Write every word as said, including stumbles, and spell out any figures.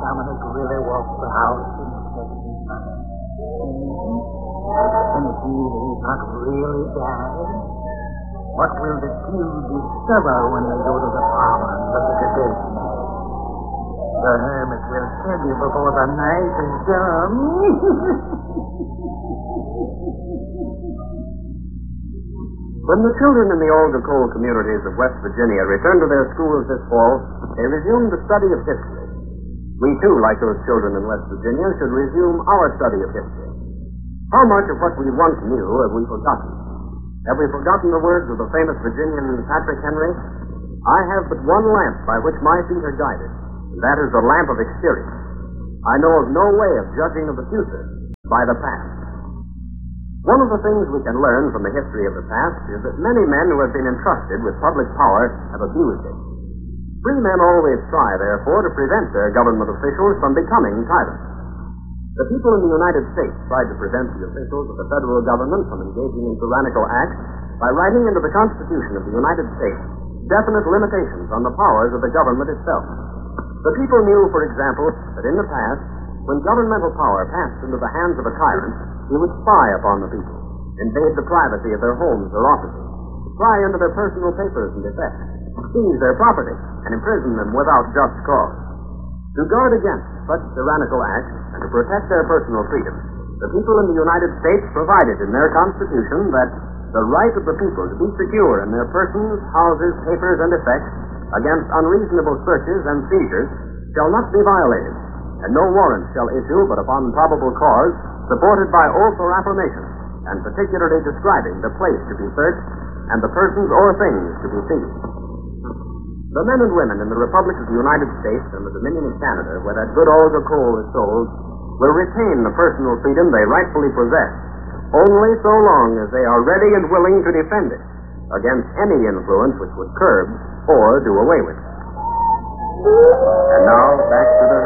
Dominic really walked the house and said to his mother, and if he is not really died, what will the two discover when they go to the farm and look at the dead man? The hermit will tell you before the night is done. When the children in the older coal communities of West Virginia returned to their schools this fall, they resumed the study of history. We, too, like those children in West Virginia, should resume our study of history. How much of what we once knew have we forgotten? Have we forgotten the words of the famous Virginian Patrick Henry? I have but one lamp by which my feet are guided, and that is the lamp of experience. I know of no way of judging of the future by the past. One of the things we can learn from the history of the past is that many men who have been entrusted with public power have abused it. Free men always try, therefore, to prevent their government officials from becoming tyrants. The people in the United States tried to prevent the officials of the federal government from engaging in tyrannical acts by writing into the Constitution of the United States definite limitations on the powers of the government itself. The people knew, for example, that in the past, when governmental power passed into the hands of a tyrant, he would spy upon the people, invade the privacy of their homes or offices, pry into their personal papers and effects, seize their property, and imprison them without just cause. To guard against such tyrannical acts and to protect their personal freedom, the people in the United States provided in their Constitution that the right of the people to be secure in their persons, houses, papers, and effects against unreasonable searches and seizures shall not be violated, and no warrant shall issue but upon probable cause, supported by oath or affirmation, and particularly describing the place to be searched and the persons or things to be seized. The men and women in the Republic of the United States and the Dominion of Canada, where that good Olga coal is sold, will retain the personal freedom they rightfully possess, only so long as they are ready and willing to defend it against any influence which would curb or do away with it. And now, back to the